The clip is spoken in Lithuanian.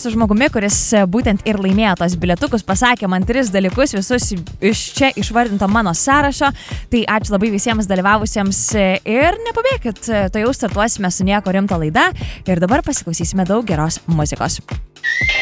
su žmogumi, kuris būtent ir laimėjo tos bilietukus, pasakė man 3 dalykus, visus iš čia išvardinto mano sąrašo. Tai ačiū labai visiems dalyvavusiems ir nepabėkit, to jau startuosime su Nieko rimto laida ir dabar pasiklausysime daug geros muzikos.